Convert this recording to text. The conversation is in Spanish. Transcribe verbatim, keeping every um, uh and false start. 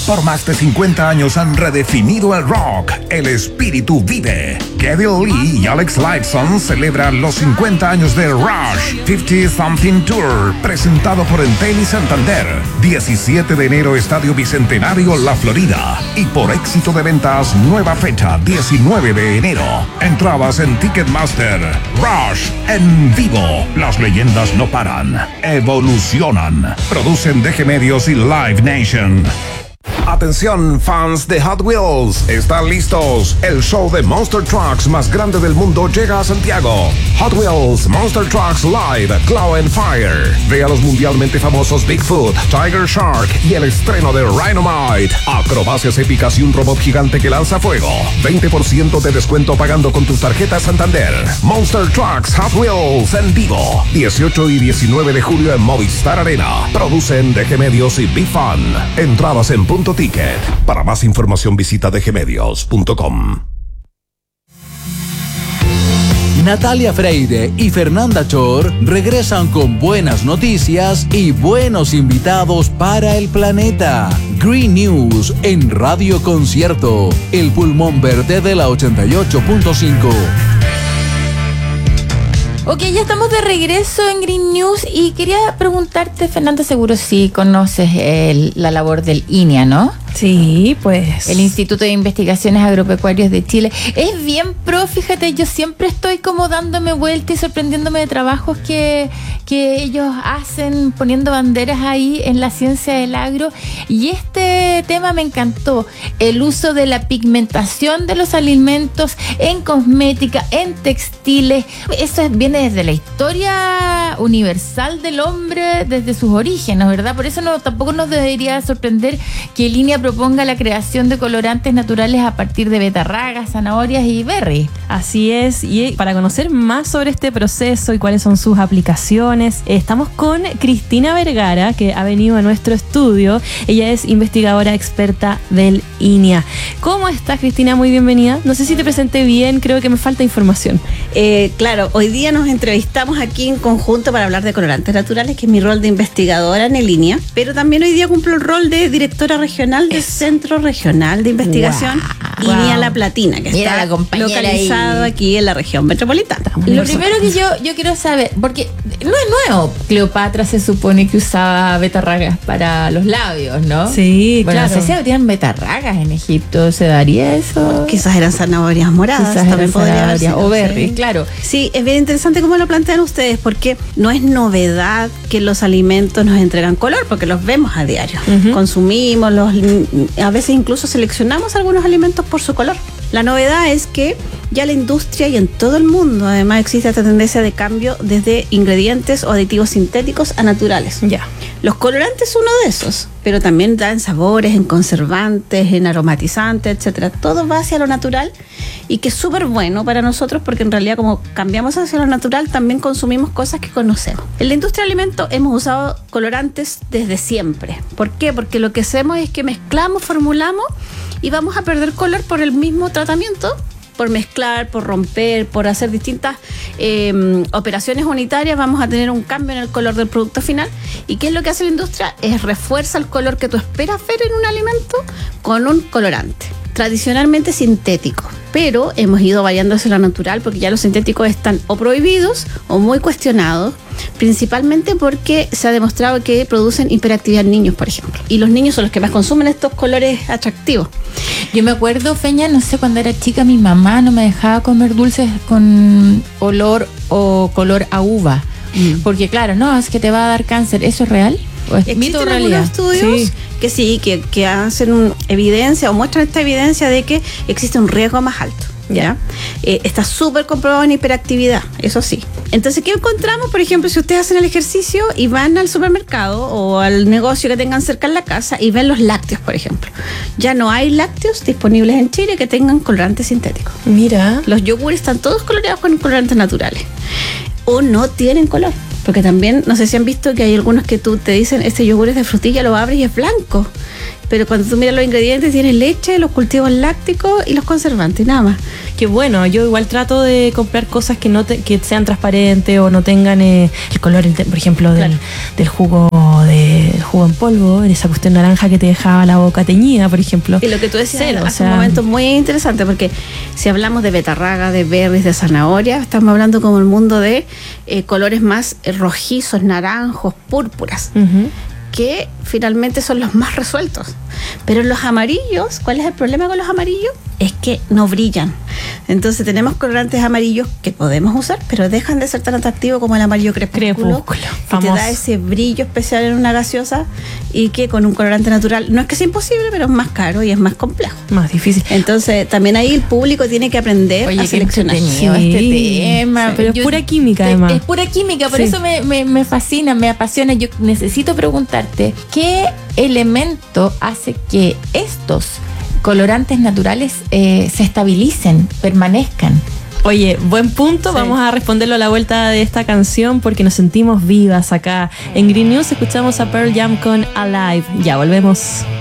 Por más de cincuenta años han redefinido el rock. El espíritu vive. Geddy Lee y Alex Lifeson celebran los cincuenta años de Rush cincuenta Something Tour, presentado por Entel y Santander. diecisiete de enero, Estadio Bicentenario, La Florida. Y por éxito de ventas, nueva fecha, diecinueve de enero. Entradas en Ticketmaster. Rush en vivo. Las leyendas no paran. Evolucionan. Producen D G Medios y Live Nation. Atención, fans de Hot Wheels, ¿están listos? El show de Monster Trucks más grande del mundo llega a Santiago. Hot Wheels Monster Trucks Live Claw and Fire. Ve a los mundialmente famosos Bigfoot, Tiger Shark y el estreno de Rhinomite. Acrobacias épicas y un robot gigante que lanza fuego. veinte por ciento de descuento pagando con tus tarjetas Santander. Monster Trucks Hot Wheels en vivo. dieciocho y diecinueve de julio en Movistar Arena. Producen D G Medios y Be Fun. Entradas en punto ticket. Para más información visita d g medios punto com. Natalia Freire y Fernanda Chor regresan con buenas noticias y buenos invitados para el planeta. Green News en Radio Concierto, el pulmón verde de la ochenta y ocho punto cinco. Ok, ya estamos de regreso en Green News y quería preguntarte, Fernanda, seguro sí conoces el, la labor del I N E A, ¿no? Sí, pues. El Instituto de Investigaciones Agropecuarias de Chile. Es bien pro, fíjate, yo siempre estoy como dándome vuelta y sorprendiéndome de trabajos que, que ellos hacen, poniendo banderas ahí en la ciencia del agro. Y este tema me encantó. El uso de la pigmentación de los alimentos en cosmética, en textiles. Eso es, viene desde la historia universal del hombre, desde sus orígenes, ¿verdad? Por eso no, tampoco nos debería sorprender que el I N E A proponga la creación de colorantes naturales a partir de betarragas, zanahorias y berry. Así es, y para conocer más sobre este proceso y cuáles son sus aplicaciones, estamos con Cristina Vergara, que ha venido a nuestro estudio. Ella es investigadora experta del I N E A. ¿Cómo estás, Cristina? Muy bienvenida. No sé si te presenté bien, creo que me falta información. Eh, claro, hoy día nos entrevistamos aquí en conjunto para hablar de colorantes naturales, que es mi rol de investigadora en el I N E A, pero también hoy día cumplo el rol de directora regional del Centro Regional de Investigación wow. I N E A La Platina, que Mira está localizado ahí. Aquí en la región metropolitana. Lo primero que yo, yo quiero saber, porque no es nuevo, Cleopatra se supone que usaba betarragas para los labios, ¿no? Sí, bueno, claro. no sé si habrían betarragas en Egipto, ¿se daría eso? Quizás eran zanahorias moradas, Quizás también podría haber sido, o berry, sí. claro. Sí, es bien interesante cómo lo plantean ustedes, porque no es novedad que los alimentos nos entregan color, porque los vemos a diario. Uh-huh. Consumimos, los, a veces incluso seleccionamos algunos alimentos por su color. La novedad es que ya la industria y en todo el mundo además existe esta tendencia de cambio desde ingredientes o aditivos sintéticos a naturales. Ya. Los colorantes son uno de esos, pero también dan sabores, en conservantes, en aromatizantes, etcétera. Todo va hacia lo natural y que es súper bueno para nosotros porque en realidad como cambiamos hacia lo natural también consumimos cosas que conocemos. En la industria de alimentos hemos usado colorantes desde siempre. ¿Por qué? Porque lo que hacemos es que mezclamos, formulamos y vamos a perder color por el mismo tratamiento, por mezclar, por romper, por hacer distintas eh, operaciones unitarias, vamos a tener un cambio en el color del producto final. ¿Y qué es lo que hace la industria? Es refuerza el color que tú esperas ver en un alimento con un colorante, tradicionalmente sintético. Pero hemos ido variando hacia lo natural porque ya los sintéticos están o prohibidos o muy cuestionados, principalmente porque se ha demostrado que producen hiperactividad en niños, por ejemplo. Y los niños son los que más consumen estos colores atractivos. Yo me acuerdo, Feña, no sé, cuando era chica mi mamá no me dejaba comer dulces con olor o color a uva. Mm. Porque claro, no, es que te va a dar cáncer. ¿Eso es real? ¿O es mito o realidad? Algunos estudios sí. que sí, que, que hacen un, evidencia o muestran esta evidencia de que existe un riesgo más alto. ¿Ya? Eh, está súper comprobado en hiperactividad, eso sí. Entonces, ¿qué encontramos? Por ejemplo, si ustedes hacen el ejercicio y van al supermercado o al negocio que tengan cerca en la casa y ven los lácteos, por ejemplo. Ya no hay lácteos disponibles en Chile que tengan colorantes sintéticos. Mira. Los yogures están todos coloreados con colorantes naturales. O no tienen color. Porque también, no sé si han visto que hay algunos que tú te dicen, este yogur es de frutilla, lo abres y es blanco. pero cuando tú miras los ingredientes tienes leche, los cultivos lácticos y los conservantes, nada más. Que bueno, yo igual trato de comprar cosas que no te, que sean transparentes o no tengan eh, el color, el te- por ejemplo, del, Claro. del jugo de del jugo en polvo, esa cuestión naranja que te dejaba la boca teñida, por ejemplo. Y lo que tú decías Cero, hace o sea, un momento muy interesante, porque si hablamos de betarraga, de berries, de zanahoria, estamos hablando como el mundo de eh, colores más eh, rojizos, naranjos, púrpuras, ujú. que finalmente son los más resueltos. Pero los amarillos, ¿cuál es el problema con los amarillos? Es que no brillan. Entonces tenemos colorantes amarillos que podemos usar, pero dejan de ser tan atractivos como el amarillo crepúsculo, Crepúsculo, que te famoso. da ese brillo especial en una gaseosa, y que con un colorante natural no es que sea imposible, pero es más caro y es más complejo. Más difícil. Entonces también ahí el público tiene que aprender Oye, a qué seleccionar. entretenido Sí, este tema. sí, pero es Yo- pura química, es- además. Es pura química, por Sí. eso me, me- me fascina, me apasiona. Yo necesito preguntarte, ¿qué elemento hace que estos colorantes naturales eh, se estabilicen, permanezcan? Oye, buen punto. Sí. Vamos a responderlo a la vuelta de esta canción porque nos sentimos vivas acá. En Green News escuchamos a Pearl Jam con Alive. Ya volvemos.